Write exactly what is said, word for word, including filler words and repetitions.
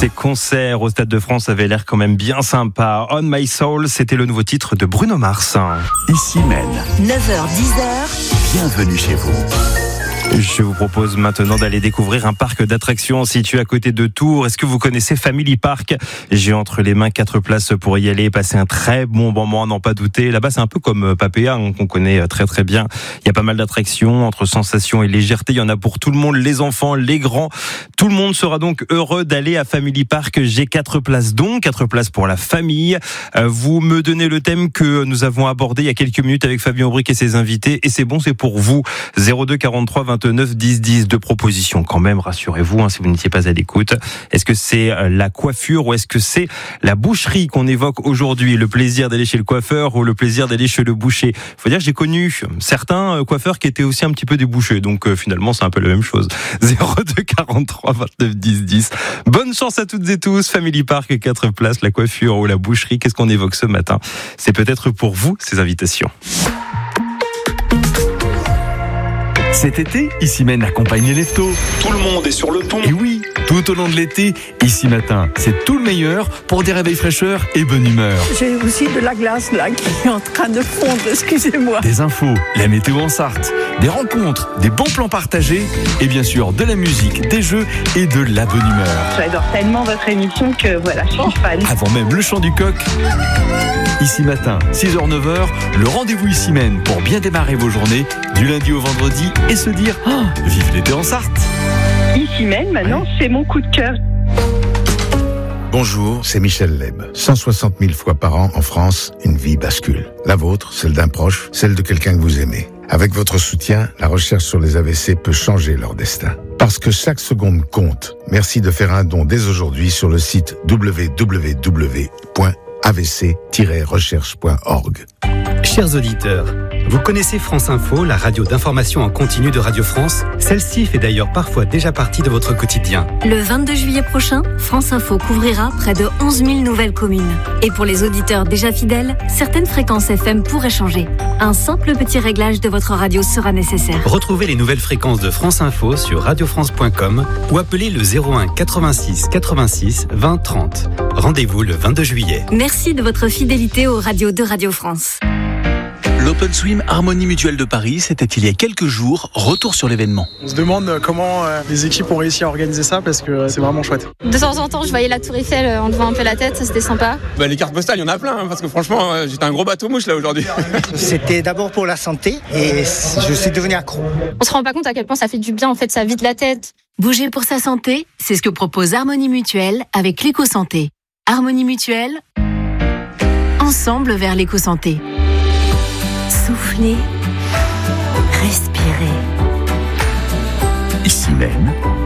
Ces concerts au Stade de France avaient l'air quand même bien sympa. On My Soul, c'était le nouveau titre de Bruno Mars. Ici Maine. neuf heures dix heures. Bienvenue chez vous. Je vous propose maintenant d'aller découvrir un parc d'attractions situé à côté de Tours. Est-ce que vous connaissez Family Park ? J'ai entre les mains quatre places pour y aller, passer un très bon moment, n'en pas douter. Là-bas, c'est un peu comme Papéa, hein, qu'on connaît très très bien. Il y a pas mal d'attractions, entre sensations et légèreté. Il y en a pour tout le monde, les enfants, les grands. Tout le monde sera donc heureux d'aller à Family Park. J'ai quatre places donc, quatre places pour la famille. Vous me donnez le thème que nous avons abordé il y a quelques minutes avec Fabien Aubric et ses invités. Et c'est bon, c'est pour vous. zéro deux quarante-trois vingt-neuf dix dix, deux propositions quand même, rassurez-vous, hein, si vous n'étiez pas à l'écoute. Est-ce que c'est la coiffure ou est-ce que c'est la boucherie qu'on évoque aujourd'hui ? Le plaisir d'aller chez le coiffeur ou le plaisir d'aller chez le boucher ? Faut dire que j'ai connu certains coiffeurs qui étaient aussi un petit peu des bouchers, donc euh, finalement c'est un peu la même chose. zéro deux quarante-trois vingt-neuf dix dix. Bonne chance à toutes et tous. Family Park, quatre places, la coiffure ou la boucherie, qu'est-ce qu'on évoque ce matin ? C'est peut-être pour vous ces invitations. Cet été, Ici Maine accompagne les leftos. Tout le monde est sur le pont. Et oui, tout au long de l'été, Ici Matin, c'est tout le meilleur pour des réveils fraîcheur et bonne humeur. J'ai aussi de la glace là qui est en train de fondre, excusez-moi. Des infos, la météo en Sarthe, des rencontres, des bons plans partagés et bien sûr de la musique, des jeux et de la bonne humeur. J'adore tellement votre émission que voilà, je suis fan. Avant même le chant du coq. Ici Matin, six heures neuf heures, le rendez-vous Ici Maine pour bien démarrer vos journées du lundi au vendredi et se dire oh, vive l'été en Sarthe. Ici Maine, maintenant, c'est mon coup de cœur. Bonjour, c'est Michel Leb. cent soixante mille fois par an en France, une vie bascule. La vôtre, celle d'un proche, celle de quelqu'un que vous aimez. Avec votre soutien, la recherche sur les A V C peut changer leur destin. Parce que chaque seconde compte. Merci de faire un don dès aujourd'hui sur le site w w w point a v c tiret recherche point org. Chers auditeurs, vous connaissez France Info, la radio d'information en continu de Radio France ? Celle-ci fait d'ailleurs parfois déjà partie de votre quotidien. Le vingt-deux juillet prochain, France Info couvrira près de onze mille nouvelles communes. Et pour les auditeurs déjà fidèles, certaines fréquences F M pourraient changer. Un simple petit réglage de votre radio sera nécessaire. Retrouvez les nouvelles fréquences de France Info sur radio france point com ou appelez le zéro un quatre-vingt-six quatre-vingt-six vingt trente. Rendez-vous le vingt-deux juillet. Merci de votre fidélité aux radios de Radio France. L'Open Swim Harmonie Mutuelle de Paris, c'était il y a quelques jours. Retour sur l'événement. On se demande comment les équipes ont réussi à organiser ça parce que c'est vraiment chouette. De temps en temps, je voyais la Tour Eiffel en levant un peu la tête, ça c'était sympa. Bah, les cartes postales, il y en a plein, hein, parce que franchement, j'étais un gros bateau mouche là aujourd'hui. C'était d'abord pour la santé et je suis devenu accro. On se rend pas compte à quel point ça fait du bien, en fait, ça vide la tête. Bouger pour sa santé, c'est ce que propose Harmonie Mutuelle avec l'éco-santé. Harmonie Mutuelle, ensemble vers l'éco-santé. Soufflez, respirez. Ici Maine,